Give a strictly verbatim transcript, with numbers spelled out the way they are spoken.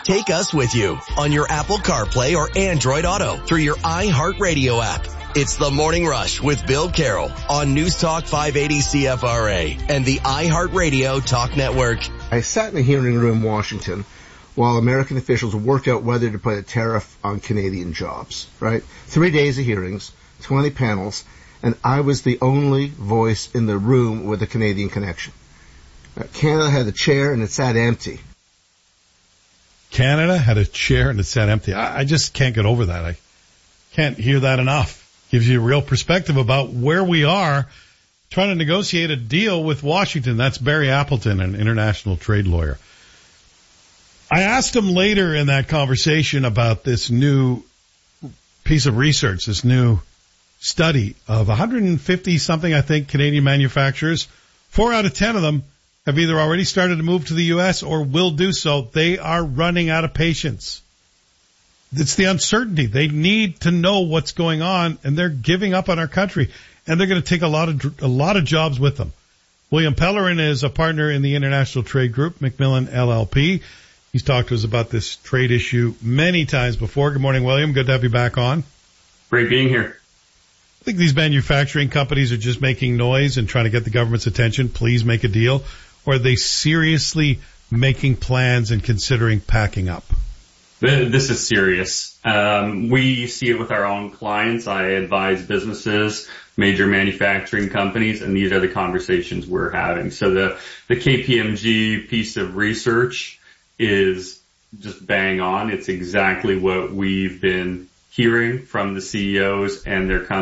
Take us with you on your Apple CarPlay or Android Auto through your iHeartRadio app. It's The Morning Rush with Bill Carroll on News Talk five eighty C F R A and the iHeartRadio Talk Network. I sat in a hearing room in Washington while American officials worked out whether to put a tariff on Canadian jobs, right? Three days of hearings, twenty panels, and I was the only voice in the room with a Canadian connection. Uh, Canada had a chair and it sat empty. Canada had a chair and it sat empty. I, I just can't get over that. I can't hear that enough. Gives you a real perspective about where we are trying to negotiate a deal with Washington. That's Barry Appleton, an international trade lawyer. I asked him later in that conversation about this new piece of research, this new study of one hundred fifty something, I think, Canadian manufacturers. Four out of ten of them have either already started to move to the U S or will do so. They are running out of patience. It's the uncertainty. They need to know what's going on, and they're giving up on our country, and they're going to take a lot of a lot of jobs with them. William Pellerin is a partner in the International Trade Group, Macmillan L L P. He's talked to us about this trade issue many times before. Good morning, William. Good to have you back on. Great being here. I think these manufacturing companies are just making noise and trying to get the government's attention. Please make a deal. Or are they seriously making plans and considering packing up? This is serious. Um, we see it with our own clients. I advise businesses, major manufacturing companies, and these are the conversations we're having. So the, the K P M G piece of research is just bang on. It's exactly what we've been hearing from the C E Os and their companies.